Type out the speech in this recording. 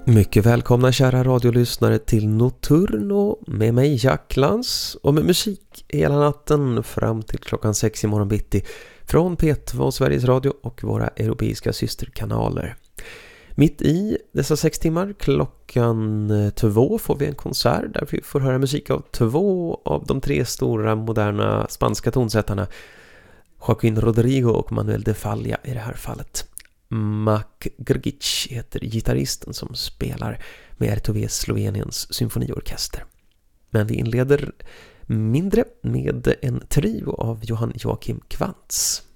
Mycket välkomna kära radiolyssnare till Nocturno med mig Jack Lans och med musik hela natten fram till klockan 6 i morgon bitti från P2 Sveriges Radio och våra europeiska systerkanaler. Mitt i dessa 6 timmar klockan 2 får vi en konsert där vi får höra musik av 2 av de 3 stora moderna spanska tonsättarna, Joaquín Rodrigo och Manuel de Falla i det här fallet. Mac Grgic heter gitarristen som spelar med RTV:s Sloveniens symfoniorkester. Men vi inleder mindre med en trio av Johann Joachim Quantz.